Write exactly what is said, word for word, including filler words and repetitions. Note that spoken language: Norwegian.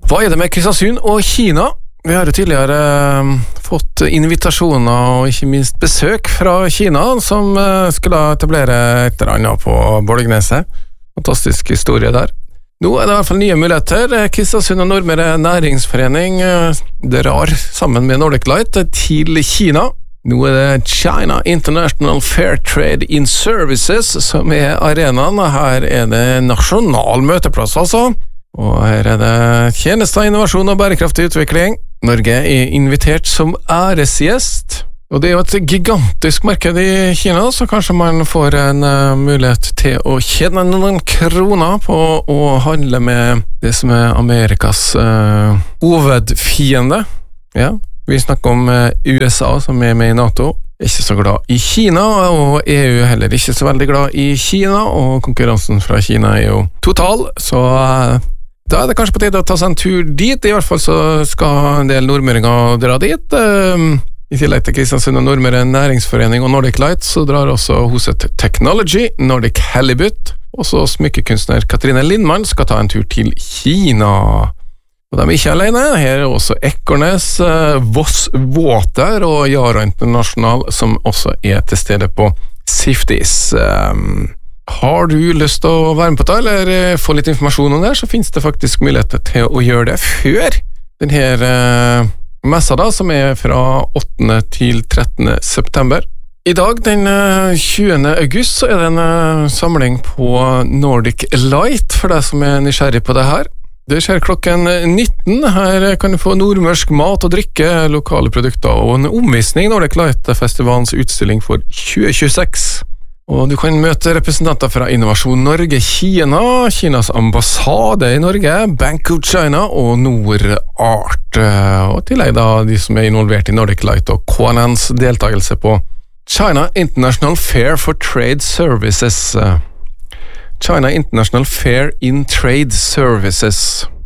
Hva er det med Kristiansund og Kina? Vi har jo tidligere eh, fått invitasjoner og ikke minst besøk fra Kina, som eh, skulle etablere et eller annet på Borgneset. Fantastisk historie der. Nå er det i hvert fall nye muligheter. Kristiansund og Nordmøre Næringsforening eh, drar sammen med Nordic Light til Kina. Nå er det China International Fair Trade in Services som er arenaen. Her er det nasjonal møteplass, altså. Og her er det tjenester, innovasjon og bærekraftig utvikling. Norge er invitert som æresgjest. Og det er jo et gigantisk marked i Kina, så kanskje man får en uh, mulighet til å tjene noen kroner på å handle med det som er Amerikas uh, hovedfiende. Ja, vi snakker om uh, U S A som er med i NATO. Ikke så glad i Kina, og E U er heller ikke så veldig glad i Kina, og konkurransen fra Kina er jo total, så uh, da er det kanskje på tide å ta seg en tur dit. I hvert fall så skal en del nordmøringer dra dit. Uh, I tillegg til Kristiansund og Nordmøre Næringsforening og Nordic Light, så drar også Huset Technology, Nordic Halibut, og så smykkekunstner Katrine Lindmann skal ta en tur til Kina. Og de er ikke alene, her er også Ekornes, Voss Water og Yara International, som også er til stede på Siftis. Um, har du lyst til å være med på det, eller få litt informasjon om det, så finnes det faktisk muligheter til å gjøre det før den her uh, messa da, som er fra åttende til trettende september. I dag, den tjuende august, så er det en samling på Nordic Light, for deg som er nysgjerrig på det her. Det skjer klokken nitten. Her kan du få nordmørsk mat og drikke, lokale produkter og en omvisning Nordic Light-festivalens utstilling for tjue tjueseks. Og du kan møte representanter fra Innovasjon Norge, Kina, Kinas ambassade i Norge, Bank of China og NordArt. Og tillegg da de som er involvert i Nordic Light og K N N's deltakelse på China International Fair for Trade Services. China International Fair in Trade Services.